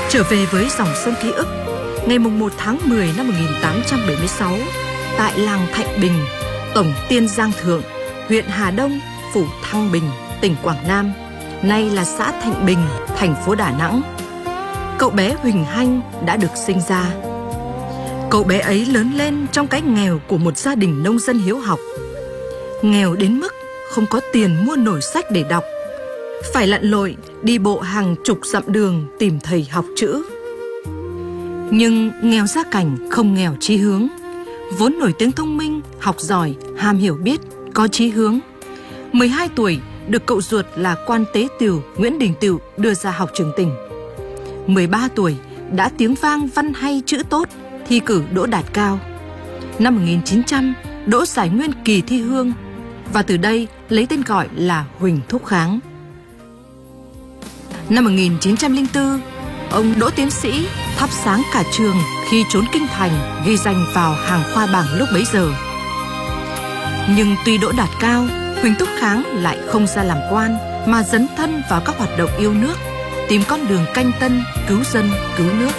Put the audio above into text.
Trở về với dòng sông ký ức, ngày 1 tháng 10 năm 1876, tại làng Thạnh Bình, Tổng Tiên Giang Thượng, huyện Hà Đông, phủ Thăng Bình, tỉnh Quảng Nam, nay là xã Thạnh Bình, thành phố Đà Nẵng, cậu bé Huỳnh Hanh đã được sinh ra. Cậu bé ấy lớn lên trong cái nghèo của một gia đình nông dân hiếu học. Nghèo đến mức không có tiền mua nổi sách để đọc, phải lặn lội đi bộ hàng chục dặm đường tìm thầy học chữ. Nhưng nghèo gia cảnh không nghèo chí hướng. Vốn nổi tiếng thông minh, học giỏi, ham hiểu biết, có chí hướng. 12 tuổi được cậu ruột là quan tế tửu Nguyễn Đình Tựu đưa ra học trường tỉnh. 13 tuổi đã tiếng vang văn hay chữ tốt, thi cử đỗ đạt cao. Năm 1900 đỗ giải nguyên kỳ thi hương, và từ đây lấy tên gọi là Huỳnh Thúc Kháng. Năm 1904, ông đỗ tiến sĩ, thắp sáng cả trường khi trốn kinh thành, ghi danh vào hàng khoa bảng lúc bấy giờ. Nhưng tuy đỗ đạt cao, Huỳnh Thúc Kháng lại không ra làm quan mà dấn thân vào các hoạt động yêu nước, tìm con đường canh tân, cứu dân, cứu nước.